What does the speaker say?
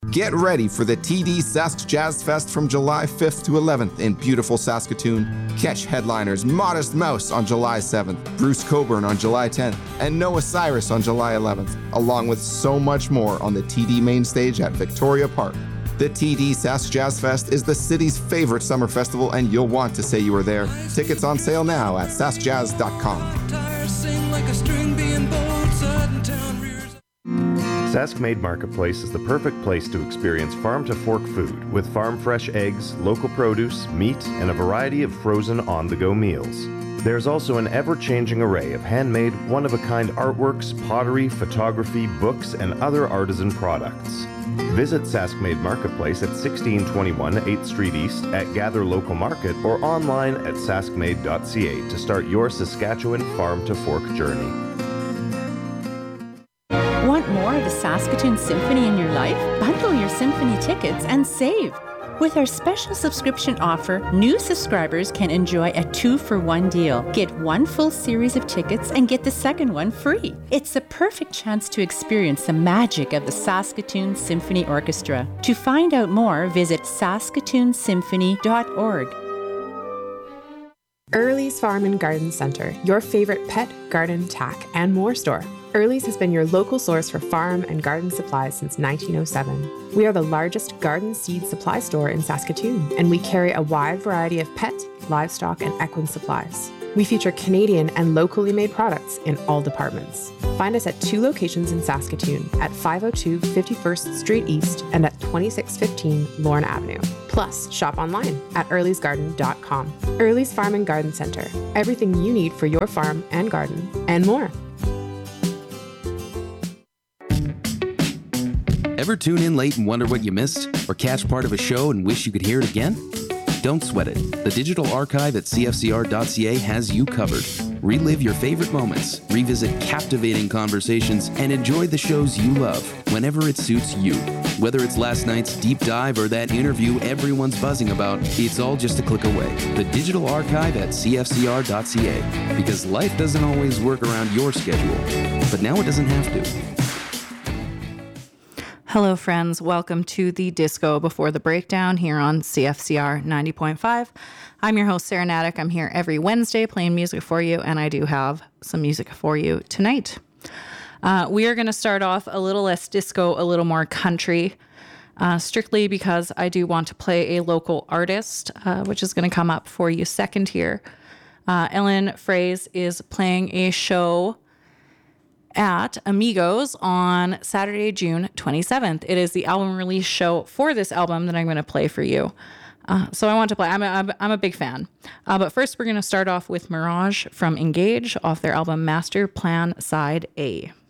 Get ready for the TD Sask Jazz Fest from July 5th to 11th in beautiful Saskatoon. Catch headliners Modest Mouse on July 7th, Bruce Coburn on July 10th, and Noah Cyrus on July 11th, along with so much more on the TD main stage at Victoria Park. The TD Sask Jazz Fest is the city's favorite summer festival, and you'll want to say you were there. Tickets on sale now at saskjazz.com. Sask Made Marketplace is the perfect place to experience farm-to-fork food with farm-fresh eggs, local produce, meat, and a variety of frozen on-the-go meals. There's also an ever-changing array of handmade, one-of-a-kind artworks, pottery, photography, books, and other artisan products. Visit Sask Made Marketplace at 1621 8th Street East at Gather Local Market or online at saskmade.ca to start your Saskatchewan farm-to-fork journey. Want more of the Saskatoon Symphony in your life? Bundle your symphony tickets and save. With our special subscription offer, new subscribers can enjoy a 2-for-1 deal. Get one full series of tickets and get the second one free. It's the perfect chance to experience the magic of the Saskatoon Symphony Orchestra. To find out more, visit saskatoonsymphony.org. Early's Farm and Garden Centre, your favorite pet, garden, tack, and more store. Early's has been your local source for farm and garden supplies since 1907. We are the largest garden seed supply store in Saskatoon, and we carry a wide variety of pet, livestock, and equine supplies. We feature Canadian and locally made products in all departments. Find us at 2 locations in Saskatoon, at 502 51st Street East and at 2615 Lorne Avenue. Plus, shop online at earlysgarden.com. Early's Farm and Garden Centre. Everything you need for your farm and garden, and more. Ever tune in late and wonder what you missed? Or catch part of a show and wish you could hear it again? Don't sweat it. The digital archive at cfcr.ca has you covered. Relive your favorite moments, revisit captivating conversations, and enjoy the shows you love whenever it suits you. Whether it's last night's deep dive or that interview everyone's buzzing about, it's all just a click away. The digital archive at cfcr.ca. Because life doesn't always work around your schedule, but now it doesn't have to. Hello, friends. Welcome to the Disco Before the Breakdown here on CFCR 90.5. I'm your host, Sarah Naddick. I'm here every Wednesday playing music for you, and I do have some music for you tonight. We are going to start off a little less disco, a little more country, strictly because I do want to play a local artist, which is going to come up for you second here. Ellen Fraze is playing a show at Amigos on Saturday, June 27th. It is the album release show for this album that I'm going to play for you. So I want to play. I'm a big fan. But first, we're going to start off with Mirage from Engage off their album Master Plan Side A.